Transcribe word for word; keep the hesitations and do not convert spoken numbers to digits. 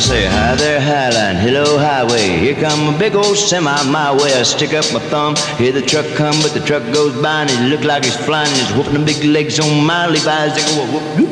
say, hi there, Highline, hello, highway. Here come a big old semi my way. I stick up my thumb, hear the truck come, but the truck goes by and it look like it's flying. It's whooping the big legs on my Levi's. They go whoop, whoop,